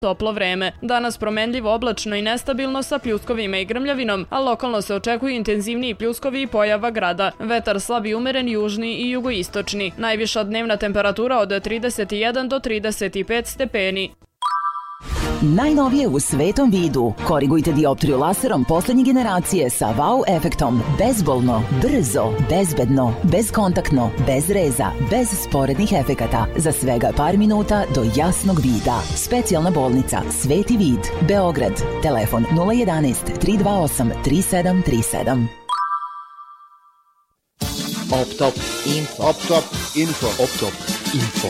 Toplo vreme. Danas promenljivo, oblačno i nestabilno sa pljuskovima i grmljavinom, a lokalno se očekuju intenzivniji pljuskovi i pojava grada. Vetar slab i umeren, južni i jugoistočni. Najviša dnevna temperatura od 31 do 35 stepeni. Najnovije u svetom vidu. Korigujte dioptriju laserom poslednje generacije sa wow efektom. Bezbolno, brzo, bezbedno, bezkontaktno, bez reza, bez sporednih efekata. Za svega par minuta do jasnog vida. Specijalna bolnica Sveti vid, Beograd. Telefon 011 328 3737. Optop Info. Optop Info. Optop Info.